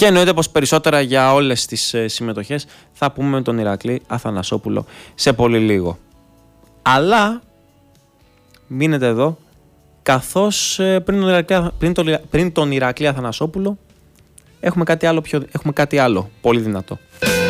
Και εννοείται πως περισσότερα για όλες τις συμμετοχές θα πούμε με τον Ηρακλή Αθανασόπουλο σε πολύ λίγο. Αλλά μείνετε εδώ, καθώς πριν τον Ηρακλή Αθανασόπουλο έχουμε κάτι άλλο πολύ δυνατό.